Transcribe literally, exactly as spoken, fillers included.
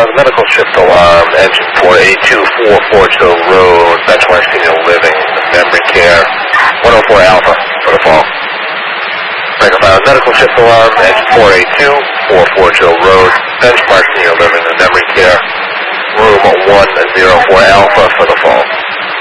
found medical shift alarm, engine four eight two four Forge Hill Road, Benchmark Senior Living, Memory Care, one oh four Alpha for the fall. Breaker found medical shift alarm, engine four eight two four Forge Hill Road, Benchmark Senior Living, Memory Care, room one oh four Alpha for the fall.